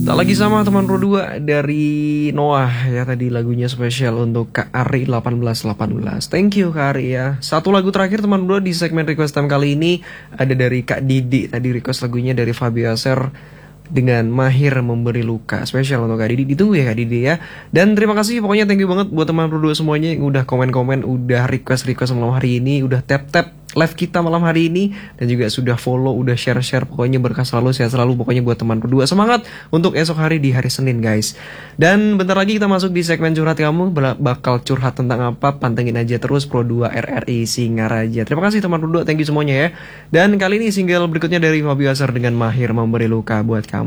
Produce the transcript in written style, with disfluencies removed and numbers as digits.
Tak lagi sama teman Pro 2 dari Noah ya, tadi lagunya spesial untuk Kak Ari 1818. Thank you Kak Ari ya. Satu lagu terakhir teman Pro di segmen request time kali ini ada dari Kak Didi. Tadi request lagunya dari Fabio Aser dengan Mahir Memberi Luka. Spesial untuk Kak Didi. Ditunggu ya Kak Didi ya. Dan terima kasih pokoknya, thank you banget buat teman Pro 2 semuanya yang udah komen-komen, udah request malam hari ini, udah tap-tap live kita malam hari ini, dan juga sudah follow, udah share-share. Pokoknya berkah selalu, sehat selalu pokoknya buat teman berdua. Semangat untuk esok hari di hari Senin guys. Dan bentar lagi kita masuk di segmen curhat kamu. Bakal curhat tentang apa? Pantengin aja terus Pro 2 RRI Singaraja. Terima kasih teman berdua, thank you semuanya ya. Dan kali ini single berikutnya dari Fabio Aser dengan Mahir Memberi Luka buat kamu.